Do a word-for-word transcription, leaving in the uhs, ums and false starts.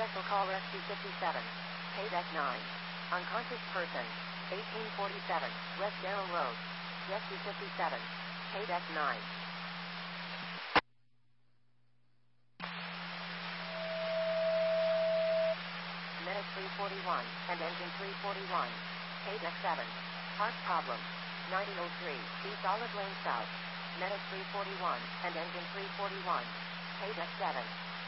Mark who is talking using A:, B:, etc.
A: Cancel call rescue fifty-seven. Pay deck nine. Unconscious person. eighteen forty-seven. West Darrow Road. Rescue fifty-seven. Pay deck nine. Minute three forty-one, and engine three forty-one. Pay deck seven. Heart problem. ninety oh three, East Olive Lane South. Minute three forty-one, and engine three forty-one. Pay deck seven.